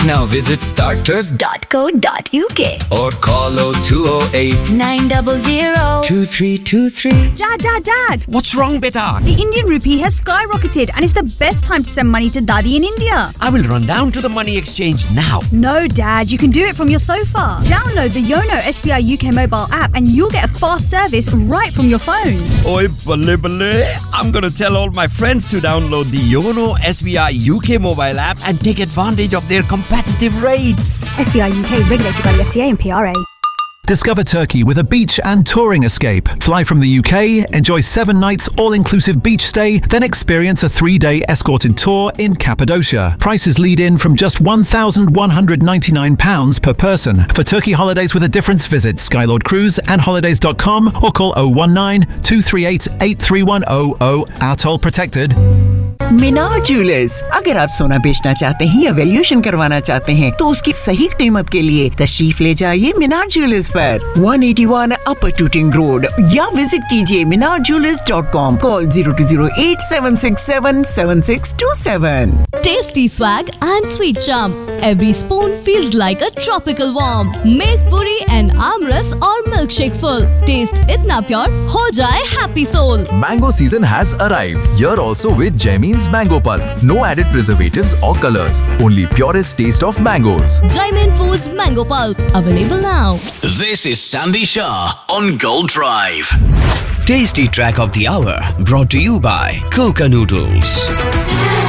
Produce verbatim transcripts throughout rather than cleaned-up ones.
Now visit starters dot co dot uk or call oh two oh eight, nine zero zero two three two three. Dad, Dad, Dad! What's wrong, beta? The Indian rupee has skyrocketed and it's the best time to send money to Dadi in India. I will run down to the money exchange now. No, Dad, you can do it from your sofa. Download the Yono S B I U K mobile app and you'll get a fast service right from your phone. Oi, balle balle. I'm gonna tell all my friends to download the Yono S B I U K mobile app and take advantage of their competitive rates. S B I U K regulated by the F C A and P R A. Discover Turkey with a beach and touring escape. Fly from the U K, enjoy seven nights all-inclusive beach stay, then experience a three-day escorted tour in Cappadocia. Prices lead in from just one thousand one hundred ninety-nine pounds per person. For Turkey holidays with a difference, visit Skylord Cruise and holidays dot com or call oh one nine, two three eight, eight three one oh oh. Our toll protected. Minar jewellers, अगर आप सोना बेचना चाहते हैं या valuation करवाना चाहते हैं तो उसकी सही कीमत के लिए तशरीफ ले जाइए मीनार ज्वेलर्स पर एक सौ इक्यासी अपर टूटिंग रोड या विजिट कीजिए मीनार jewellers dot com. Call zero two zero eight seven six seven seven six two seven. Tasty swag and sweet charm. Every spoon feels like a tropical warm. Make puri and amras or milkshake full. Taste itna pure, ho jaye happy soul. Mango season has arrived. Here also with Jaimin's Mango Pulp. No added preservatives or colors. Only purest taste of mangoes. Jaimin Foods Mango Pulp. Available now. This is Sandy Shah on Gold Drive. Tasty track of the hour brought to you by Coca Noodles.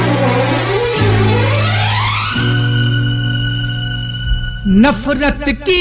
नफरत की